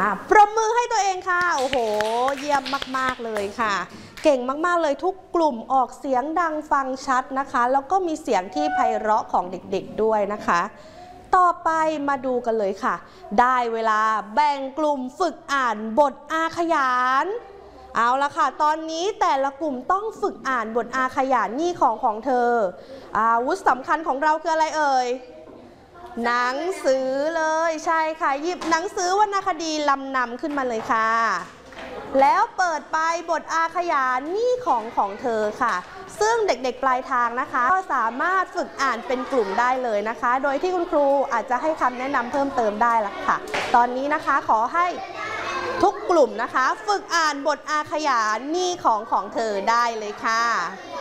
ปรบมือให้ตัวเองค่ะโอ้โหเยี่ยมมากๆเลยค่ะเก่งมากๆเลยทุกกลุ่มออกเสียงดังฟังชัดนะคะแล้วก็มีเสียงที่ไพเราะของเด็กๆด้วยนะคะต่อไปมาดูกันเลยค่ะได้เวลาแบ่งกลุ่มฝึกอ่านบทอาขยานเอาละค่ะตอนนี้แต่ละกลุ่มต้องฝึกอ่านบทอาขยานนี่ของเธออาวุธสำคัญของเราคืออะไรเอ่ยหนังสือเลยใช่ค่ะหยิบหนังสือวรรณคดีลำนำขึ้นมาเลยค่ะแล้วเปิดไปบทอาขยานนี่ของเธอค่ะซึ่งเด็กๆปลายทางนะคะก็สามารถฝึกอ่านเป็นกลุ่มได้เลยนะคะโดยที่คุณครูอาจจะให้คำแนะนำเพิ่มเติมได้ละค่ะตอนนี้นะคะขอให้ทุกกลุ่มนะคะฝึกอ่านบทอาขยานนี่ของเธอได้เลยค่ะ